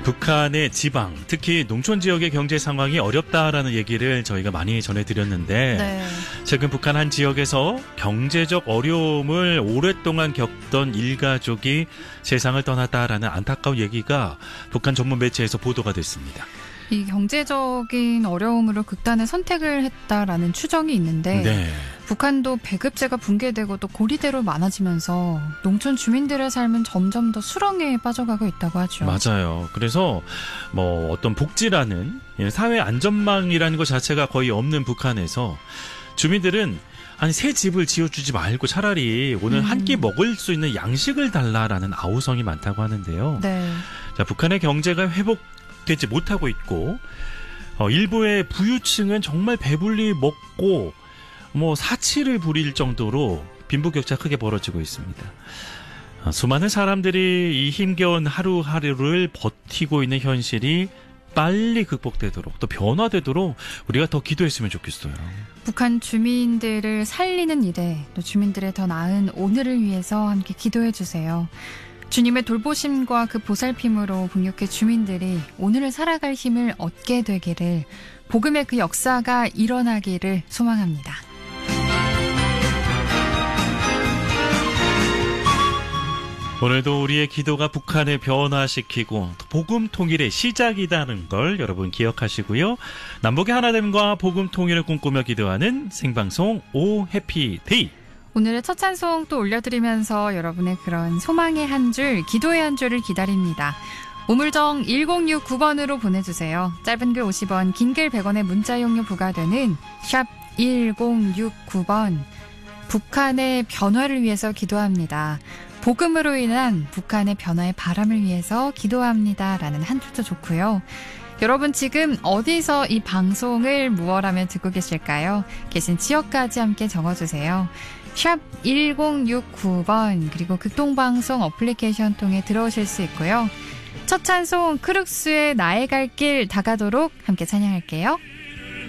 북한의 지방, 특히 농촌 지역의 경제 상황이 어렵다라는 얘기를 저희가 많이 전해드렸는데 네. 최근 북한 한 지역에서 경제적 어려움을 오랫동안 겪던 일가족이 세상을 떠났다라는 안타까운 얘기가 북한 전문 매체에서 보도가 됐습니다. 이 경제적인 어려움으로 극단의 선택을 했다라는 추정이 있는데 네. 북한도 배급제가 붕괴되고 또 고리대로 많아지면서 농촌 주민들의 삶은 점점 더 수렁에 빠져가고 있다고 하죠. 맞아요. 그래서 뭐 어떤 복지라는 사회 안전망이라는 것 자체가 거의 없는 북한에서 주민들은 아니 새 집을 지어주지 말고 차라리 오늘 한 끼 먹을 수 있는 양식을 달라라는 아우성이 많다고 하는데요. 네. 자, 북한의 경제가 회복되지 못하고 있고 일부의 부유층은 정말 배불리 먹고 뭐 사치를 부릴 정도로 빈부격차가 크게 벌어지고 있습니다. 수많은 사람들이 이 힘겨운 하루하루를 버티고 있는 현실이 빨리 극복되도록 또 변화되도록 우리가 더 기도했으면 좋겠어요. 북한 주민들을 살리는 일에 또 주민들의 더 나은 오늘을 위해서 함께 기도해 주세요. 주님의 돌보심과 그 보살핌으로 북녘의 주민들이 오늘을 살아갈 힘을 얻게 되기를, 복음의 그 역사가 일어나기를 소망합니다. 오늘도 우리의 기도가 북한을 변화시키고 복음 통일의 시작이라는 걸 여러분 기억하시고요. 남북의 하나됨과 복음 통일을 꿈꾸며 기도하는 생방송 오 해피데이. 오늘의 첫 찬송 또 올려드리면서 여러분의 그런 소망의 한 줄, 기도의 한 줄을 기다립니다. 우물정 1069번으로 보내주세요. 짧은 글 50원, 긴 글 100원의 문자 이용료 부과되는 샵 1069번. 북한의 변화를 위해서 기도합니다. 복음으로 인한 북한의 변화의 바람을 위해서 기도합니다. 라는 한 줄도 좋고요. 여러분 지금 어디서 이 방송을 무얼하며 듣고 계실까요? 계신 지역까지 함께 적어주세요. 샵 1069번, 그리고 극동방송 어플리케이션 통해 들어오실 수 있고요. 첫 찬송 크룩스의 나의 갈 길 다가도록 함께 찬양할게요.